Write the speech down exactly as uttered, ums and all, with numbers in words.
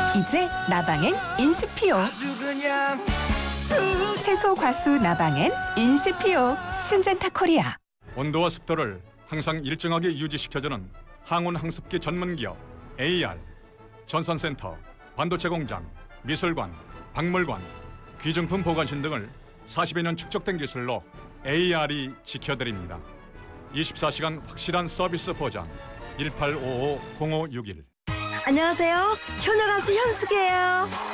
이제 나방엔 인시피오. 채소 과수 나방엔 인시피오. 신젠타 코리아. 온도와 습도를 항상 일정하게 유지시켜주는 항온 항습기 전문기업 에이알. 전선센터, 반도체 공장, 미술관, 박물관, 귀중품 보관실 등을 사십여 년 축적된 기술로 에이알이 지켜드립니다. 이십사 시간 확실한 서비스 보장. 일팔오오 공오육일. 안녕하세요. 효녀 가수 현숙이에요.